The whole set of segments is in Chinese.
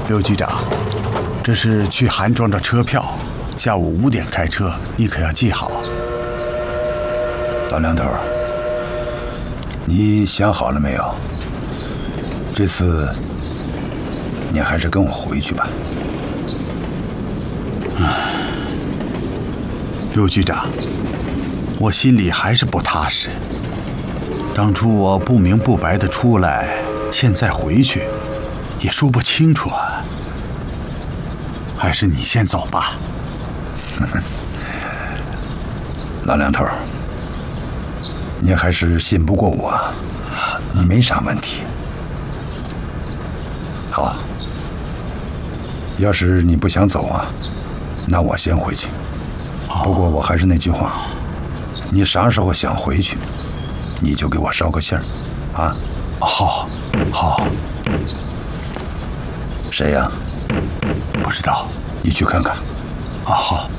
刘局长，这是去韩庄的车票，下午5点开车，你可要记好。 老梁头，你想好了没有？这次你还是跟我回去吧。 刘局长，我心里还是不踏实。当初我不明不白的出来，现在回去，也说不清楚啊。还是你先走吧。 老梁头，你还是信不过我，你没啥问题。好，要是你不想走啊，那我先回去。不过我还是那句话，你啥时候想回去，你就给我捎个信儿，啊？ 好，好。 谁呀？ 不知道， 你去看看。 啊，好。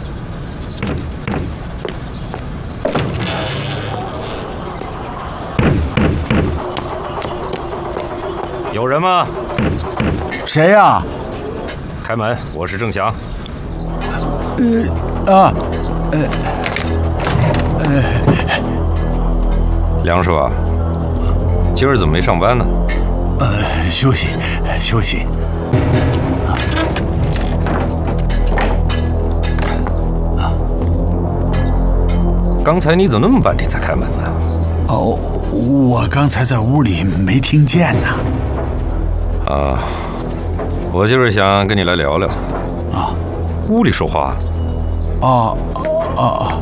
有人吗？ 谁呀？ 开门，我是郑祥。梁叔啊，今儿怎么没上班呢？ 休息，休息。 刚才你怎么那么半天才开门呢？ 哦，我刚才在屋里没听见呢。 啊，我就是想跟你来聊聊。 啊， 屋里说话。 哦，哦。